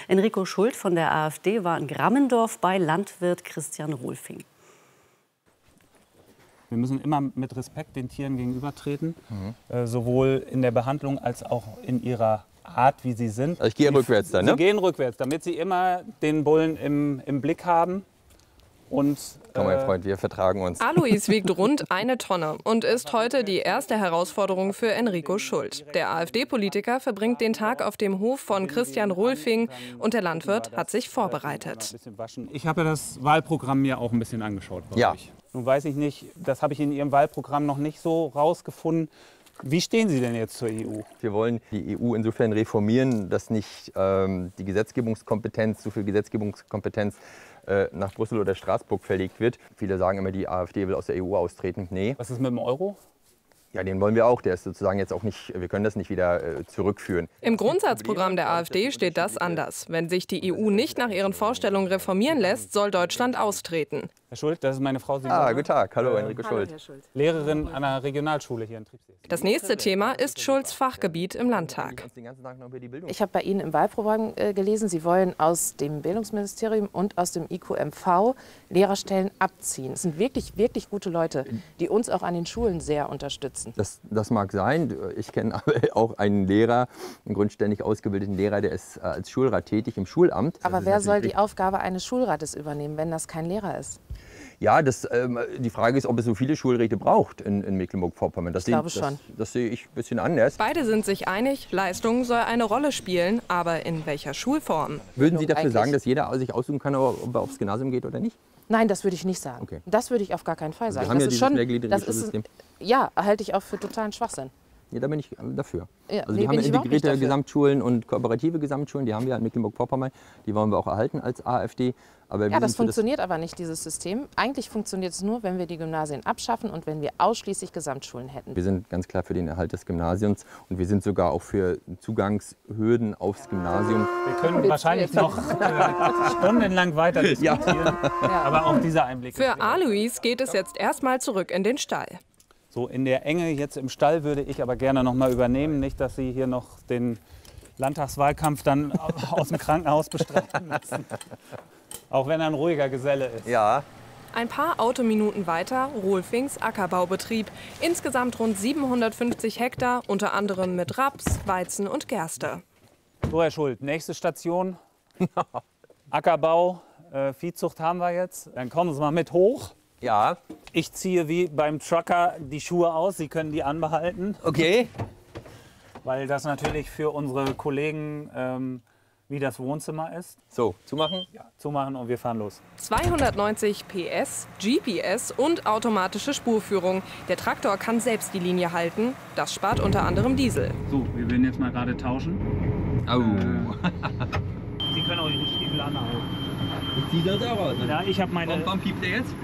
Enrico Schult von der AfD war in Grammendorf bei Landwirt Christian Rohlfing. Wir müssen immer mit Respekt den Tieren gegenübertreten, sowohl in der Behandlung als auch in ihrer Art, wie sie sind. Also ich gehe rückwärts dann, ne? Sie gehen rückwärts, damit Sie immer den Bullen im Blick haben. Und, komm, mein Freund, wir vertragen uns. Alois wiegt rund 1 Tonne und ist heute die erste Herausforderung für Enrico Schult. Der AfD-Politiker verbringt den Tag auf dem Hof von Christian Rohlfing und der Landwirt hat sich vorbereitet. Ich habe das Wahlprogramm mir auch ein bisschen angeschaut. Ja. Nun weiß ich nicht, das habe ich in Ihrem Wahlprogramm noch nicht so rausgefunden. Wie stehen Sie denn jetzt zur EU? Wir wollen die EU insofern reformieren, dass nicht die Gesetzgebungskompetenz, so viel Gesetzgebungskompetenz nach Brüssel oder Straßburg verlegt wird. Viele sagen immer, die AfD will aus der EU austreten. Nee. Was ist mit dem Euro? Ja, den wollen wir auch. Der ist sozusagen jetzt auch nicht, wir können das nicht wieder zurückführen. Im Grundsatzprogramm der AfD steht das anders. Wenn sich die EU nicht nach ihren Vorstellungen reformieren lässt, soll Deutschland austreten. Herr Schult, das ist meine Frau Simone. Ah, guten Tag. Hallo, Enrico Schult. Lehrerin an einer Regionalschule hier in Triebsees. Das nächste Thema ist Schults Fachgebiet im Landtag. Ich habe bei Ihnen im Wahlprogramm gelesen, Sie wollen aus dem Bildungsministerium und aus dem IQMV Lehrerstellen abziehen. Das sind wirklich, wirklich gute Leute, die uns auch an den Schulen sehr unterstützen. Das mag sein. Ich kenne aber auch einen Lehrer, einen grundständig ausgebildeten Lehrer, der ist als Schulrat tätig im Schulamt. Aber wer soll die Aufgabe eines Schulrates übernehmen, wenn das kein Lehrer ist? Ja, die Frage ist, ob es so viele Schulräte braucht in Mecklenburg-Vorpommern. Ich glaube schon. Das sehe ich ein bisschen anders. Beide sind sich einig, Leistung soll eine Rolle spielen, aber in welcher Schulform? Würden Sie dafür sagen, dass jeder sich aussuchen kann, ob er aufs Gymnasium geht oder nicht? Nein, das würde ich nicht sagen. Okay. Das würde ich auf gar keinen Fall sagen. Wir haben ja dieses mehrgliedrige Schulsystem. Ja, halte ich auch für totalen Schwachsinn. Ja, da bin ich dafür. Ja, also wir haben ja integrierte Gesamtschulen und kooperative Gesamtschulen, die haben wir in Mecklenburg-Vorpommern, die wollen wir auch erhalten als AfD. Aber ja, das funktioniert aber nicht, dieses System. Eigentlich funktioniert es nur, wenn wir die Gymnasien abschaffen und wenn wir ausschließlich Gesamtschulen hätten. Wir sind ganz klar für den Erhalt des Gymnasiums und wir sind sogar auch für Zugangshürden aufs Gymnasium. Wir können wahrscheinlich noch stundenlang weiter diskutieren, aber auch dieser Einblick. Für Alois geht es jetzt erstmal zurück in den Stall. So in der Enge jetzt im Stall würde ich aber gerne noch mal übernehmen, nicht, dass Sie hier noch den Landtagswahlkampf dann aus dem Krankenhaus bestreiten müssen. Auch wenn er ein ruhiger Geselle ist. Ja. Ein paar Autominuten weiter Rohlfings Ackerbaubetrieb. Insgesamt rund 750 Hektar, unter anderem mit Raps, Weizen und Gerste. So, Herr Schult, nächste Station. Ackerbau, Viehzucht haben wir jetzt. Dann kommen Sie mal mit hoch. Ja. Ich ziehe wie beim Trucker die Schuhe aus. Sie können die anbehalten. Okay. Weil das natürlich für unsere Kollegen wie das Wohnzimmer ist. So, zumachen? Ja, zumachen und wir fahren los. 290 PS, GPS und automatische Spurführung. Der Traktor kann selbst die Linie halten. Das spart unter anderem Diesel. So, wir werden jetzt mal gerade tauschen. Au. Sie können auch Ihre Stiefel anhauen. Sieht das auch aus? Ja, ich habe meine... Warum piept der jetzt?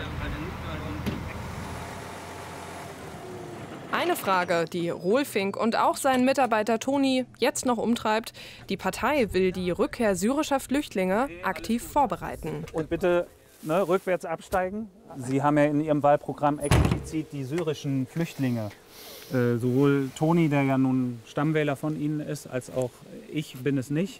Eine Frage, die Rohlfing und auch seinen Mitarbeiter Toni jetzt noch umtreibt. Die Partei will die Rückkehr syrischer Flüchtlinge aktiv vorbereiten. Und bitte rückwärts absteigen. Sie haben ja in Ihrem Wahlprogramm explizit die syrischen Flüchtlinge. Sowohl Toni, der ja nun Stammwähler von Ihnen ist, als auch ich bin es nicht.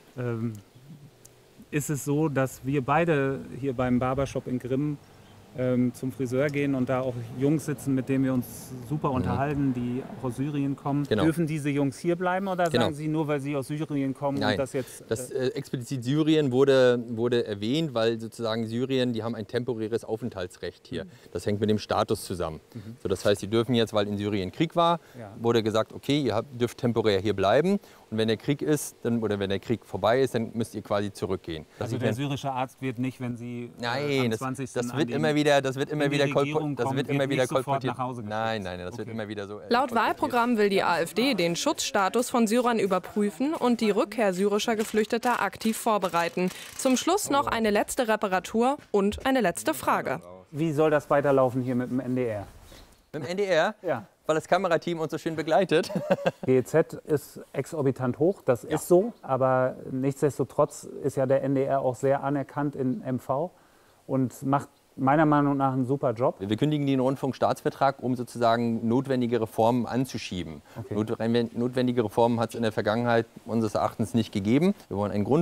Ist es so, dass wir beide hier beim Barbershop in Grimm zum Friseur gehen und da auch Jungs sitzen, mit denen wir uns super unterhalten, die auch aus Syrien kommen. Genau. Dürfen diese Jungs hier bleiben oder sagen Sie nur, weil sie aus Syrien kommen? Nein, und das jetzt... explizit Syrien wurde erwähnt, weil sozusagen Syrien, die haben ein temporäres Aufenthaltsrecht hier. Das hängt mit dem Status zusammen. So, das heißt, sie dürfen jetzt, weil in Syrien Krieg war, wurde gesagt, okay, ihr dürft temporär hier bleiben. Und wenn der Krieg ist, oder wenn der Krieg vorbei ist, dann müsst ihr quasi zurückgehen. Also der syrische Arzt wird nicht, wenn Sie nein, am 20. das wird immer wieder kolportiert. Nein, das wird immer wieder so. Laut Wahlprogramm will die AfD den Schutzstatus von Syrern überprüfen und die Rückkehr syrischer Geflüchteter aktiv vorbereiten. Zum Schluss noch eine letzte Reparatur und eine letzte Frage. Wie soll das weiterlaufen hier mit dem NDR? Mit dem NDR? Ja. Weil das Kamerateam uns so schön begleitet. GEZ ist exorbitant hoch, das ist so, aber nichtsdestotrotz ist ja der NDR auch sehr anerkannt in MV und macht meiner Meinung nach einen super Job. Wir kündigen den Rundfunkstaatsvertrag, um sozusagen notwendige Reformen anzuschieben. Okay. Notwendige Reformen hat es in der Vergangenheit unseres Erachtens nicht gegeben. Wir wollen einen